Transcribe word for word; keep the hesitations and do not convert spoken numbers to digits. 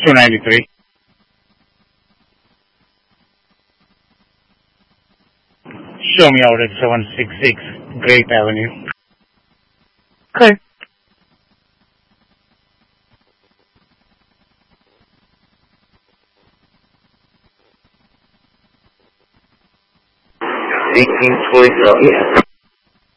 two ninety-three. Show me out at seven sixty-six Grape Avenue. Okay. eighteen twenty, yeah.